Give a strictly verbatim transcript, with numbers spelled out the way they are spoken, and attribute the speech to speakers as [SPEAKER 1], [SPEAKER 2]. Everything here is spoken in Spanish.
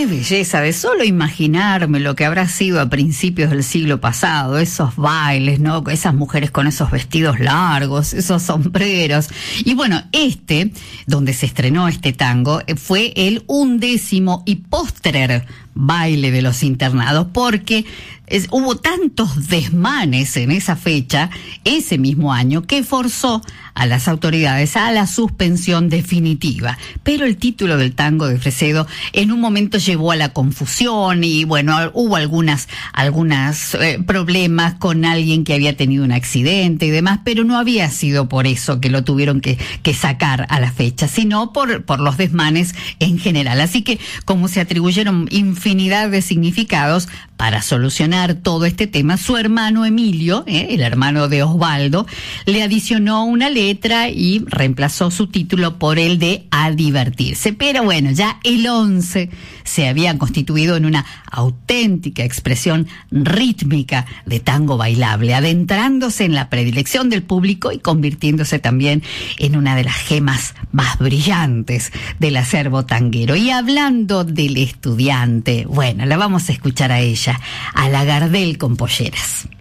[SPEAKER 1] qué belleza, de solo imaginarme lo que habrá sido a principios del siglo pasado, esos bailes, ¿no? Esas mujeres con esos vestidos largos, esos sombreros. Y bueno, este, donde se estrenó este tango, fue el undécimo y postrer baile de los internados, porque es, hubo tantos desmanes en esa fecha, ese mismo año, que forzó a las autoridades a la suspensión definitiva. Pero el título del tango de Fresedo en un momento llevó a la confusión y bueno, hubo algunas, algunas eh, problemas con alguien que había tenido un accidente y demás, pero no había sido por eso que lo tuvieron que, que sacar a la fecha, sino por, por los desmanes en general. Así que como se atribuyeron infinidad de significados para solucionar todo este tema, su hermano Emilio, eh, el hermano de Osvaldo, le adicionó una letra y reemplazó su título por el de A Divertirse. Pero bueno, ya el once se había constituido en una auténtica expresión rítmica de tango bailable, adentrándose en la predilección del público y convirtiéndose también en una de las gemas más brillantes del acervo tanguero. Y hablando del estudiante, bueno, la vamos a escuchar a ella, a la Gardel con polleras.